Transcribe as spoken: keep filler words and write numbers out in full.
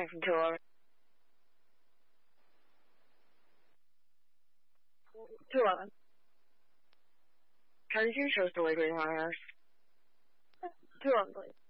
from two eleven. two eleven. Charlie, can you show us the way to my house? two eleven, please.